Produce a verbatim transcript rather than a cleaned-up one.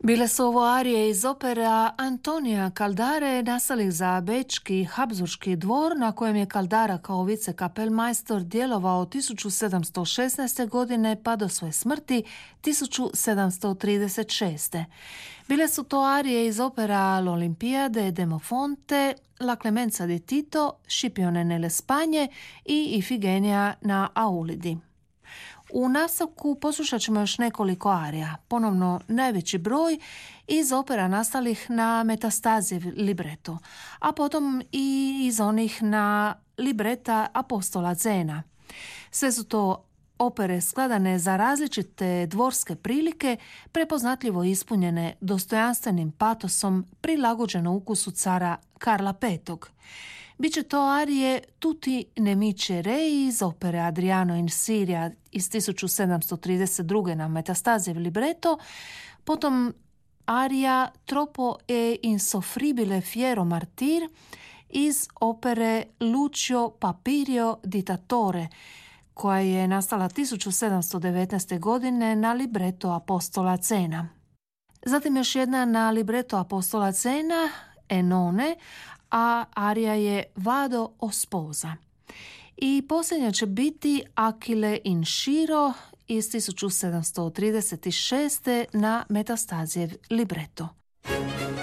Bile su ovo arije iz opera Antonija Caldare nastalih za bečki Habsburški dvor na kojem je Caldara kao vicekapelmajstor djelovao od tisuću sedamsto šesnaeste. godine pa do svoje smrti tisuću sedamsto trideset šeste. Bile su to arije iz opera L'Olimpiade, Demofonte, La Clemenza di Tito, Scipione nelle Spagne i Ifigenija na Aulidi. U nastavku poslušat ćemo još nekoliko arija, ponovno najveći broj iz opera nastalih na metastazijev libreto, a potom i iz onih na libreta Apostola Zena. Sve su to opere skladane za različite dvorske prilike, prepoznatljivo ispunjene dostojanstvenim patosom, prilagođeno ukusu cara Karla petog. Biće to arije Tutti nemici rei iz opere Adriano in Siria iz tisuću sedamsto trideset druge. na metastazijev libreto, potom arija Troppo e insoffribile fiero martir iz opere Lucio Papirio dittatore, koja je nastala tisuću sedamsto devetnaeste. godine na libreto Apostola Zena. Zatim još jedna na libreto Apostola Zena, Enone, a arija je Vado o sposa. I posljednja će biti Achille in Sciro iz tisuću sedamsto trideset šeste. na metastazijev libreto.